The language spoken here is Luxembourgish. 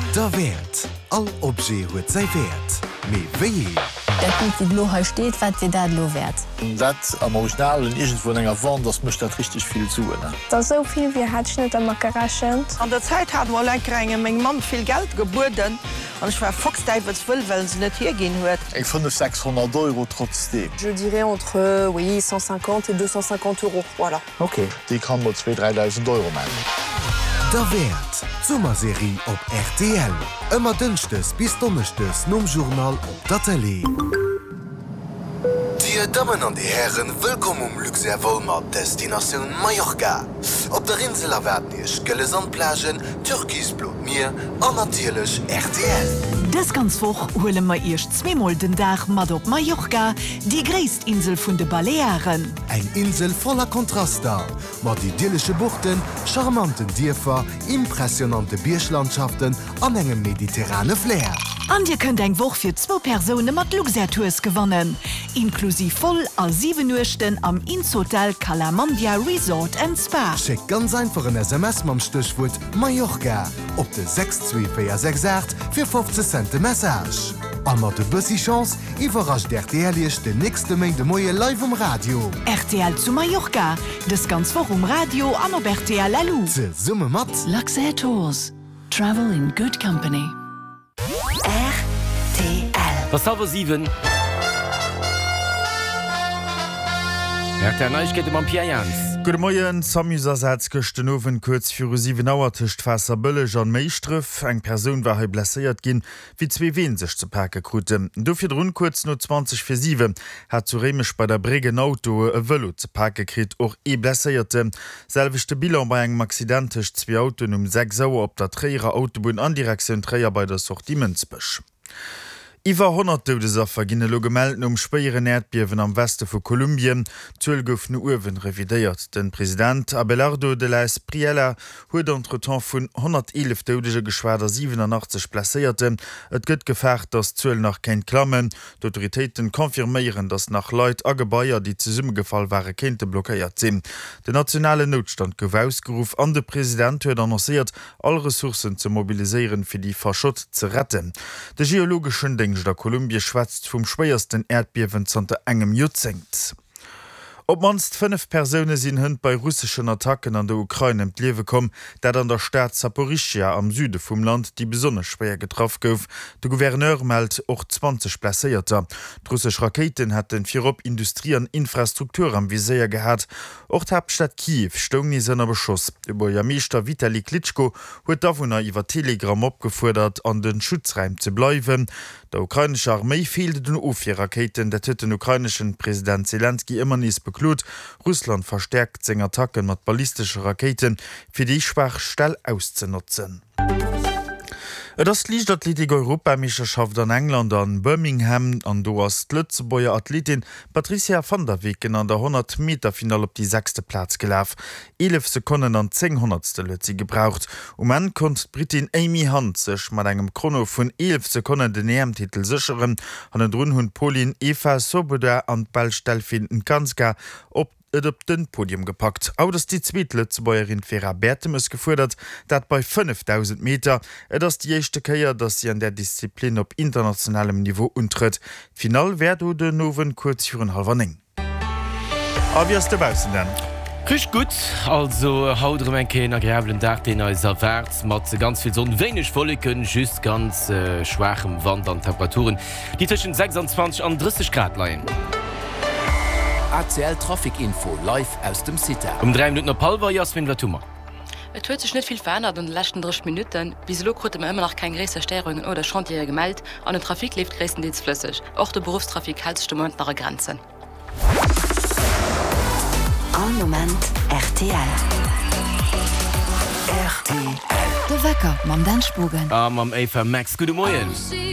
Der Wert. All Objekt huet sei Wert. Me wéi? Der Punkt, wie lo steht, wat dir dat lo wert. Dat am Originalen irgendwo enger Wand, das mischt dat richtig viel zu. Ne? Da so viel wie hat net am geraschen. An der Zeit hat war Lenkrenge még Mann viel Geld geboten an ich war Foxdeiwels will, weil sie net hier gehen huet. Ich finde 600 € trotzdem. Je dirais entre 150 et 250 €. Voilà. Okay. Die kann nur 2.000–3.000 € machen. Der Wert. Sommerserie op RTL. Immer dünstes bis dummestes nom Journal op der Tele. Die Damen und die Herren, willkommen Luxerwollmer Destination Mallorca. Op der Insel erwertnisch gëlle Sandplagen, Türkis Blutmeer an natierlech RTL. Das ganz woch hole ma erst zweimal den Tag mat op Mallorca, die gräst Insel vun de Balearen. Ein Insel voller Kontraster, mat idyllsche Buchten, charmanten Dierfer, impressionante Bierschlandschaften an engem mediterrane Flair. An dir könnt eng woch fir 2 Personen mat Luxertours gewonnen, inklusiv voll a 7 Uhrchten am Inshotel Calamandia Resort and Spa. Schick ganz einfach ein SMS mam Stichwort Mallorca op de 62468 für 15 Cent Message. An mat de bëssi Chance iwwerrascht RTL de nächste Menge Moie live am Radio. RTL zu Mallorca, das ganz vor Radio an op RTL Alu. Ze Summe mat Luxair Tours. Travel in good company. RTL. Was haben wir 7? Der Neuigkeit am Pierre Jans. Guten Morgen, Samüserseits gestern Ofen kurz für 7 Uhr tischt Wasser Bëlle Jean Meistref. Eng Person war blessiert gin, wie 2 Wehen sich zu Parke krute. Dafür rund kurz nur 20 für 7 hat zu Remisch bei der Bregen Auto Velo zu Parke krit auch blessierte. Selvichte Bilan bei engem Accidentisch 2 Autos 6 Uhr op der Träger Autobahn an Direktion Träger bei der Sortimentsbüsch. Iwer 100 Todesopfer ginne lo gemelden speieren Erdbeben am Weste vu Kolumbien, 12 goufne Uwen revidéiert. Den Präsident Abelardo de la Espriella huet entretemps vun 111 todesche Geschwader 87 placéierte. Et gëtt gefacht, dats 12 nach kein Klammen. D'Autoritéiten konfirméieren, dats nach Leiit a Gebäier, die ze Summe gefall waren, kente blockéiert sinn. De nationale Notstand gouf ausgeruf an de Präsident huet annonciert, all Ressourcen zu mobiliseieren fir die Verschott ze retten. De geologischen der Kolumbie schwätzt vum schwéiersten Erdbeben zante engem Jozent. Ob manst 5 Personen sinn hund bei russischen Attacken an der Ukraine im Liewe kom, dat an der Stadt Saporischia am Süde vum Land die besonders schwer getroffen gouf. Der Gouverneur meldt auch 20 placéierter. Russisch Raketen hat den Firop Industrie an Infrastruktur am Visier gehabt. Auch die Hauptstadt Kiew stung nie seiner Beschuss. Der Bürgermeister Vitali Klitschko huet davon iwwer Telegram opgefordert, an den Schutzreim zu bleiben. Der ukrainische Armee fehlte den U4-Raketen, der den ukrainischen Präsident Zelensky immer nicht beklagt. Russland verstärkt seine Attacken mit ballistischen Raketen für die Schwachstelle auszunutzen. Das Leichtathletik-Europameisterschaft an England an Birmingham an do as Lützebauer Athletin Patricia van der Weken an der 100-Meter-Final op die 6. Platz gelaf. 11 Sekunden an 10/100 Lützi gebraucht. En konnt Britin Amy Hunt sech mat engem Chrono vun 11 Sekunden den EM-Titel sicheren, an den Drunhund Polin Eva Soboda an Ballstellfin Kanska op den Podium gepackt. Auch dass die Zweitletzebäuerin Vera Bertemes gefordert, dat bei 5000 Meter, das die erste Keier, dass sie an der Disziplin auf internationalem Niveau untritt. Final werde den Noven kurz für ein halber Ning. Aber wie ist der Bausen denn? Richtig gut, also haut en agrablen Tag den als erwärts mat ganz viel Sonne, wenig Wolken, just ganz schwachem Wand an Temperaturen, die zwischen 26 und 30 Grad liegen. ACL Traffic-Info live aus dem City. 3 Minuten Palver, Jasmin Vatuma. Es hat sich nicht viel verändert in den letzten 30 Minuten. Bis jetzt hat man immer noch keine größeren Störungen oder Chantiere gemeldet. Und der Trafik lebt größtenteils flüssig. Auch der Berufstrafik hält sich im Moment nach Grenzen. Ein Moment RTL. RTL. Der Wecker, Mam Dan Spugen. Mam Eva Max, guten Morgen.